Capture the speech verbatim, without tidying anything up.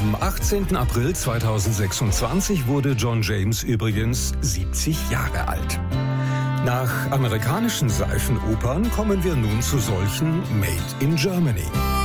Am achtzehnten April zweitausendsechsundzwanzig wurde John James übrigens siebzig Jahre alt. Nach amerikanischen Seifenopern kommen wir nun zu solchen Made in Germany.